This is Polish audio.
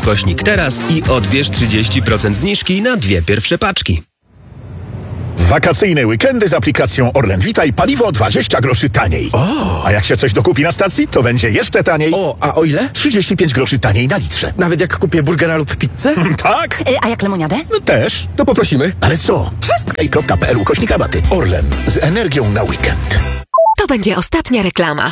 orlen.pl/teraz i odbierz 30% zniżki na 2 pierwsze paczki. Wakacyjne weekendy z aplikacją Orlen Witaj, paliwo 20 groszy taniej. O! A jak się coś dokupi na stacji, to będzie jeszcze taniej. A o ile? 35 groszy taniej na litrze. Nawet jak kupię burgera lub pizzę? Tak? A jak lemoniadę? No też. To poprosimy. Ale co? Wszystko.pl/rabaty. Orlen. Z energią na weekend. To będzie ostatnia reklama.